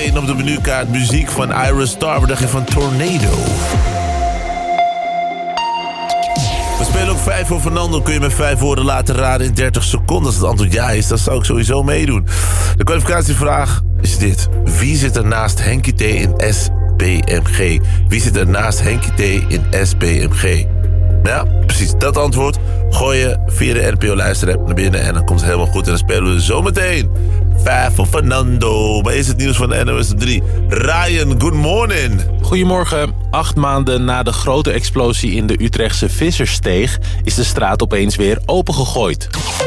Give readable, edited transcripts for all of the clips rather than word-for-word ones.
1 op de menukaart. Muziek van Ira Star. Wat dacht je van Tornado? We spelen ook 5 voor Fernando. Kun je met 5 woorden laten raden in 30 seconden. Als het antwoord ja is, dan zou ik sowieso meedoen. De kwalificatievraag is dit. Wie zit er naast Henkie T in SBMG? Wie zit er naast Henkie T in SBMG? Ja, precies dat antwoord. Gooi je via de NPO-luisterapp naar binnen en dan komt het helemaal goed. En dan spelen we zometeen 5 voor Fernando. Maar is het nieuws van de NOS 3. Ryan, good morning. Goedemorgen. 8 maanden na de grote explosie in de Utrechtse Visserssteeg is de straat opeens weer opengegooid.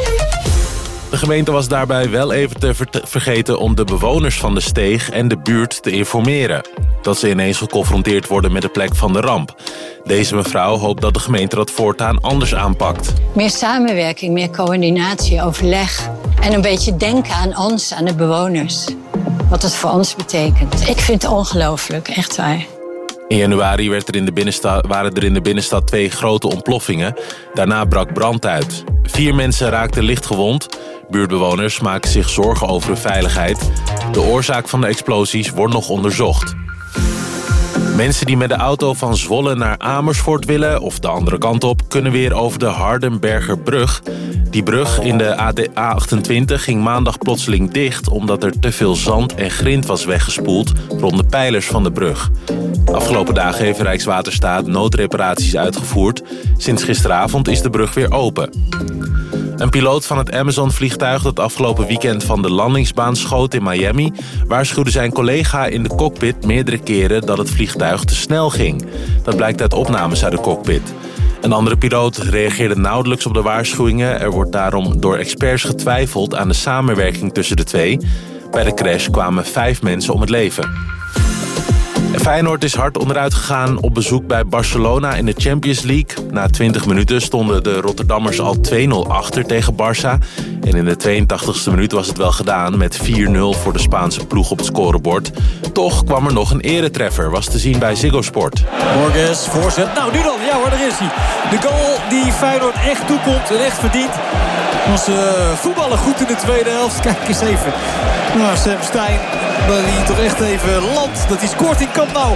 De gemeente was daarbij wel even te vergeten om de bewoners van de steeg en de buurt te informeren. Dat ze ineens geconfronteerd worden met de plek van de ramp. Deze mevrouw hoopt dat de gemeente dat voortaan anders aanpakt. Meer samenwerking, meer coördinatie, overleg. En een beetje denken aan ons, aan de bewoners. Wat het voor ons betekent. Ik vind het ongelooflijk, echt waar. In januari waren er in de binnenstad 2 grote ontploffingen. Daarna brak brand uit. 4 mensen raakten licht gewond. Buurtbewoners maken zich zorgen over hun veiligheid. De oorzaak van de explosies wordt nog onderzocht. Mensen die met de auto van Zwolle naar Amersfoort willen, of de andere kant op, kunnen weer over de Hardenbergerbrug. Die brug in de A28 ging maandag plotseling dicht, omdat er te veel zand en grind was weggespoeld rond de pijlers van de brug. De afgelopen dagen heeft Rijkswaterstaat noodreparaties uitgevoerd. Sinds gisteravond is de brug weer open. Een piloot van het Amazon-vliegtuig dat afgelopen weekend van de landingsbaan schoot in Miami waarschuwde zijn collega in de cockpit meerdere keren dat het vliegtuig te snel ging. Dat blijkt uit opnames uit de cockpit. Een andere piloot reageerde nauwelijks op de waarschuwingen. Er wordt daarom door experts getwijfeld aan de samenwerking tussen de twee. Bij de crash kwamen 5 mensen om het leven. Feyenoord is hard onderuit gegaan op bezoek bij Barcelona in de Champions League. Na 20 minuten stonden de Rotterdammers al 2-0 achter tegen Barça. En in de 82e minuut was het wel gedaan met 4-0 voor de Spaanse ploeg op het scorebord. Toch kwam er nog een eretreffer, was te zien bij Ziggo Sport. Borges, voorzet. Nou, nu dan. Ja hoor, daar is hij. De goal die Feyenoord echt toekomt en echt verdient. Was voetballen goed in de tweede helft. Kijk eens even. Nou, Sam Stein, die toch echt even landt. Dat hij scoort in Camp Nou.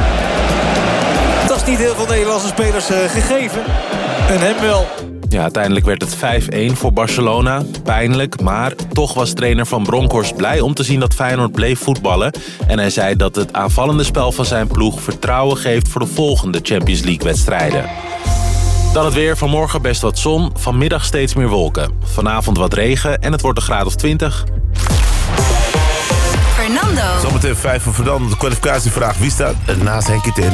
Dat is niet heel veel Nederlandse spelers gegeven. En hem wel. Ja, uiteindelijk werd het 5-1 voor Barcelona. Pijnlijk, maar toch was trainer Van Bronckhorst blij om te zien dat Feyenoord bleef voetballen. En hij zei dat het aanvallende spel van zijn ploeg vertrouwen geeft voor de volgende Champions League-wedstrijden. Dan het weer. Vanmorgen best wat zon. Vanmiddag steeds meer wolken. Vanavond wat regen en het wordt een graad of 20. Fernando. Zometeen 5 voor Fernando. De kwalificatievraag. Wie staat er naast Henkie T in